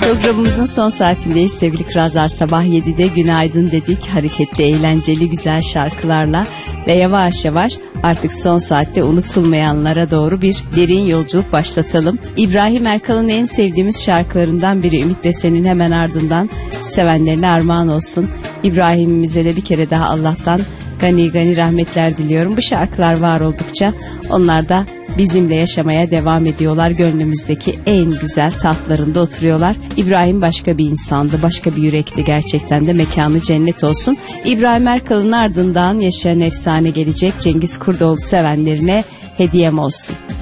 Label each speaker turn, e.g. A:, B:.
A: Programımızın son saatindeyiz sevgili kralcılar. Sabah 7'de günaydın dedik. Hareketli, eğlenceli, güzel şarkılarla ve yavaş yavaş artık son saatte unutulmayanlara doğru bir derin yolculuk başlatalım. İbrahim Erkal'ın en sevdiğimiz şarkılarından biri Ümit ve Sen'in hemen ardından sevenlerine armağan olsun. İbrahim'imize de bir kere daha Allah'tan gani gani rahmetler diliyorum. Bu şarkılar var oldukça onlar da bizimle yaşamaya devam ediyorlar. Gönlümüzdeki en güzel tahtlarında oturuyorlar. İbrahim başka bir insandı, başka bir yürekti, gerçekten de mekanı cennet olsun. İbrahim Erkal'ın ardından yaşayan efsane gelecek. Cengiz Kurdoğlu sevenlerine hediyem olsun.